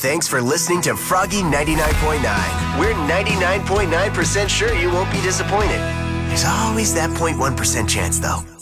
Thanks for listening to Froggy 99.9. We're 99.9% sure you won't be disappointed. There's always that 0.1% chance, though.